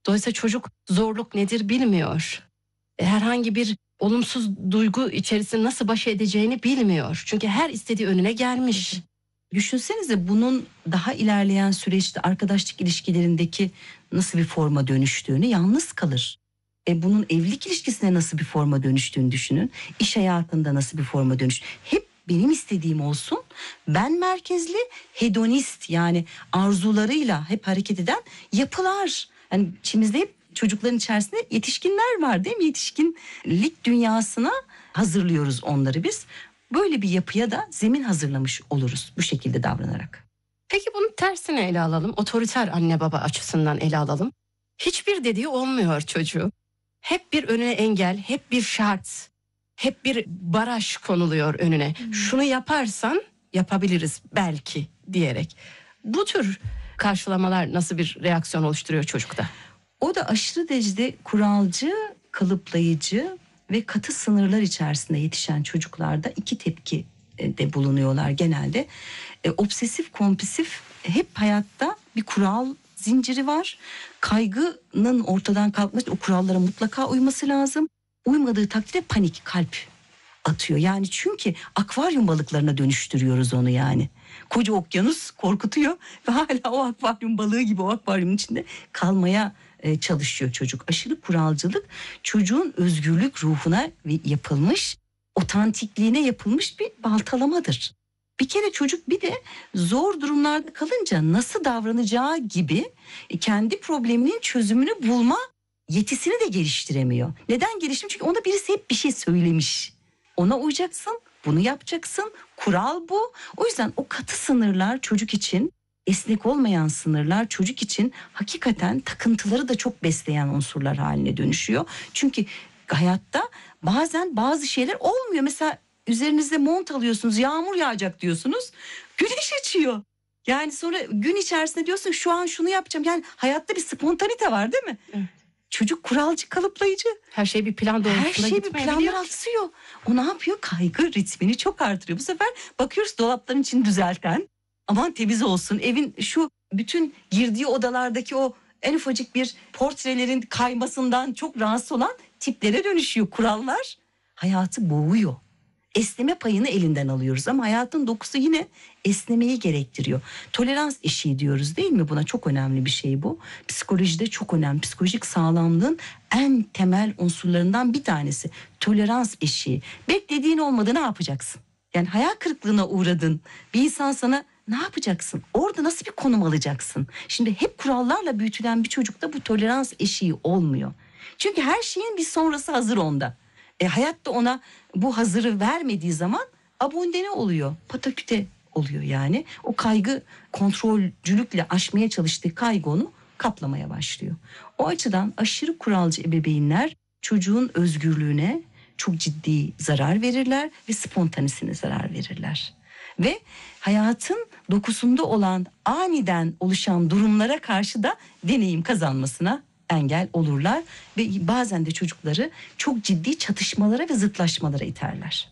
Dolayısıyla çocuk zorluk nedir bilmiyor. Herhangi bir olumsuz duygu içerisinde nasıl baş edeceğini bilmiyor. Çünkü her istediği önüne gelmiş. Düşünsenize bunun daha ilerleyen süreçte arkadaşlık ilişkilerindeki nasıl bir forma dönüştüğünü, yalnız kalır. Bunun evlilik ilişkisine nasıl bir forma dönüştüğünü düşünün. İş hayatında nasıl bir forma dönüş. Hep benim istediğim olsun. Ben merkezli, hedonist, yani arzularıyla hep hareket eden yapılar. Yani içimizde hep çocukların içerisinde yetişkinler var, değil mi? Yetişkinlik dünyasına hazırlıyoruz onları biz. Böyle bir yapıya da zemin hazırlamış oluruz bu şekilde davranarak. Peki bunun tersini ele alalım. Otoriter anne baba açısından ele alalım. Hiçbir dediği olmuyor çocuğu. Hep bir önüne engel, hep bir şart, hep bir baraj konuluyor önüne. Şunu yaparsan yapabiliriz belki diyerek. Bu tür karşılamalar nasıl bir reaksiyon oluşturuyor çocukta? O da aşırı derecede kuralcı, kalıplayıcı ve katı sınırlar içerisinde yetişen çocuklarda iki tepki de bulunuyorlar genelde. Obsesif kompulsif, hep hayatta bir kural zinciri var. Kaygının ortadan kalkması, o kurallara mutlaka uyması lazım. Uymadığı takdirde panik, kalp atıyor. Yani çünkü akvaryum balıklarına dönüştürüyoruz onu yani. Koca okyanus korkutuyor ve hala o akvaryum balığı gibi o akvaryumun içinde kalmaya çalışıyor çocuk. Aşırı kuralcılık çocuğun özgürlük ruhuna yapılmış, otantikliğine yapılmış bir baltalamadır. Bir kere çocuk bir de zor durumlarda kalınca nasıl davranacağı gibi kendi probleminin çözümünü bulma yetisini de geliştiremiyor. Neden geliştirmiyor? Çünkü ona birisi hep bir şey söylemiş. Ona uyacaksın, bunu yapacaksın. Kural bu. O yüzden o katı sınırlar çocuk için, esnek olmayan sınırlar çocuk için hakikaten takıntıları da çok besleyen unsurlar haline dönüşüyor. Çünkü hayatta bazen bazı şeyler olmuyor. Mesela üzerinizde mont alıyorsunuz, yağmur yağacak diyorsunuz, güneş açıyor. Yani sonra gün içerisinde diyorsun şu an şunu yapacağım. Yani hayatta bir spontanite var, değil mi? Evet. Çocuk kuralcı, kalıplayıcı. Her şey bir plan doğrultusunda Her şey bir gitmeyebiliyor planlar aksıyor. O ne yapıyor? Kaygı ritmini çok artırıyor. Bu sefer bakıyoruz dolapların içini düzelten, aman temiz olsun, evin şu bütün girdiği odalardaki o en ufacık bir portrelerin kaymasından çok rahatsız olan tiplere dönüşüyor. Kurallar hayatı boğuyor. Esneme payını elinden alıyoruz ama hayatın dokusu yine esnemeyi gerektiriyor. Tolerans eşiği diyoruz, değil mi buna? Çok önemli bir şey bu. Psikolojide çok önemli. Psikolojik sağlamlığın en temel unsurlarından bir tanesi. Tolerans eşiği. Beklediğin olmadı, ne yapacaksın? Yani hayal kırıklığına uğradın. Bir insan sana ne yapacaksın? Orada nasıl bir konum alacaksın? Şimdi hep kurallarla büyütülen bir çocukta bu tolerans eşiği olmuyor. Çünkü her şeyin bir sonrası hazır onda. Hayat da ona bu hazırı vermediği zaman abondene oluyor. Pataküte oluyor yani. O kaygı, kontrolcülükle aşmaya çalıştığı kaygı onu kaplamaya başlıyor. O açıdan aşırı kuralcı ebeveynler çocuğun özgürlüğüne çok ciddi zarar verirler ve spontanesine zarar verirler. Ve hayatın dokusunda olan aniden oluşan durumlara karşı da deneyim kazanmasına engel olurlar ve bazen de çocukları çok ciddi çatışmalara ve zıtlaşmalara iterler.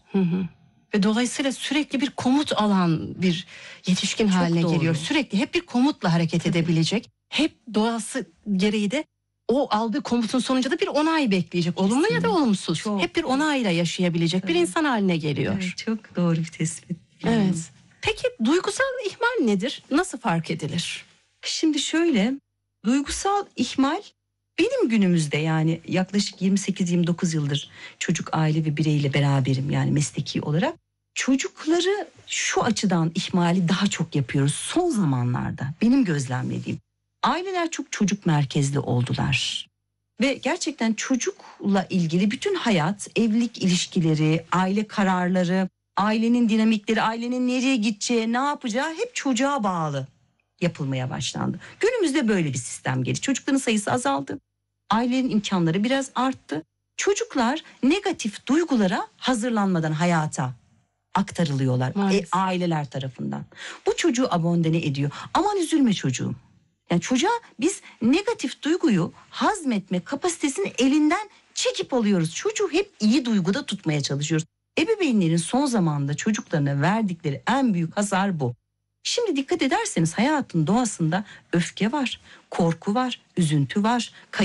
Ve dolayısıyla sürekli bir komut alan bir yetişkin haline doğru. geliyor. Sürekli hep bir komutla hareket edebilecek. Hep doğası gereği de o aldığı komutun sonucunda da bir onay bekleyecek. Olumlu ya da olumsuz. Çok. Hep bir onayla yaşayabilecek bir insan haline geliyor. Evet, çok doğru bir tespit. Evet. Peki duygusal ihmal nedir? Nasıl fark edilir? Şimdi şöyle, duygusal ihmal benim günümüzde, yani yaklaşık 28-29 yıldır çocuk, aile ve bireyle beraberim yani mesleki olarak. Çocukları şu açıdan ihmali daha çok yapıyoruz son zamanlarda, benim gözlemlediğim. Aileler çok çocuk merkezli oldular. Ve gerçekten çocukla ilgili bütün hayat, evlilik ilişkileri, aile kararları, ailenin dinamikleri, ailenin nereye gideceği, ne yapacağı hep çocuğa bağlı yapılmaya başlandı. Günümüzde böyle bir sistem geldi. Çocukların sayısı azaldı. Ailenin imkanları biraz arttı. Çocuklar negatif duygulara hazırlanmadan hayata aktarılıyorlar aileler tarafından. Bu çocuğu abondene ediyor. Aman üzülme çocuğum. Yani çocuğa biz negatif duyguyu hazmetme kapasitesini elinden çekip alıyoruz. Çocuğu hep iyi duyguda tutmaya çalışıyoruz. Ebeveynlerin son zamanda çocuklarına verdikleri en büyük hasar bu. Şimdi dikkat ederseniz hayatın doğasında öfke var, korku var, üzüntü var,